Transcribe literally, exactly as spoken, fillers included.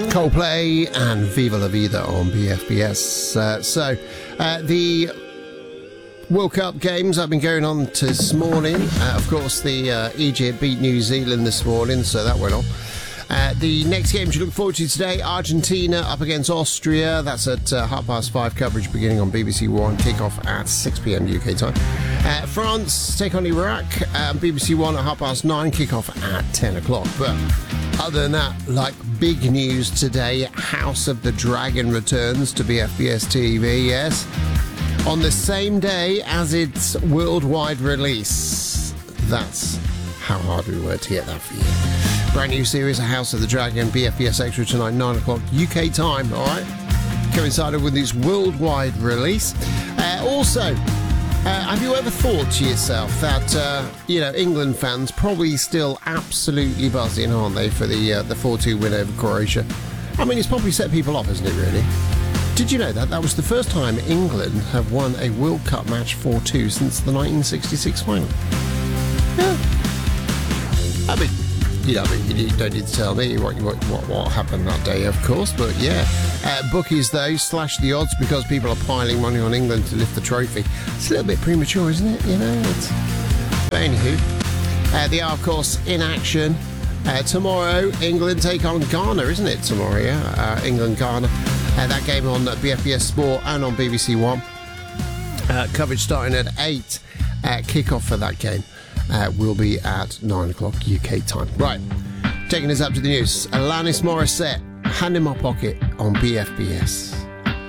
Coldplay and Viva La Vida on B F B S. Uh, so, uh, the World Cup games have been going on this morning. Uh, of course, the uh, Egypt beat New Zealand this morning, so that went on. Uh, the next games you look forward to today, Argentina up against Austria. That's at uh, half past five, coverage beginning on B B C One, kick-off at six p.m. U K time. Uh, France take on Iraq, uh, B B C One at half past nine, kick-off at ten o'clock. But other than that, like big news today, House of the Dragon returns to B F B S T V, yes, on the same day as its worldwide release. That's how hard we worked to get that for you. Brand new series, A House of the Dragon, B F B S Extra tonight, nine o'clock U K time, all right? Coincided with this worldwide release. Uh, also, uh, have you ever thought to yourself that, uh, you know, England fans probably still absolutely buzzing, aren't they, for the uh, the four two win over Croatia? I mean, it's probably set people off, hasn't it, really? Did you know that? That was the first time England have won a World Cup match four two since the nineteen sixty-six final. Yeah. I mean, you know, I mean, you don't need to tell me what, what, what, what happened that day, of course, but yeah. Uh, bookies, though, slash the odds because people are piling money on England to lift the trophy. It's a little bit premature, isn't it? You know, it's... But anywho, uh, they are, of course, in action. Uh, tomorrow, England take on Ghana, isn't it, tomorrow, yeah? Uh, England-Ghana. Uh, that game on B F B S Sport and on B B C One. Uh, coverage starting at eight. Uh, kick-off for that game uh, will be at nine o'clock U K time. Right, taking us up to the news. Alanis Morissette, Hand in My Pocket on B F B S.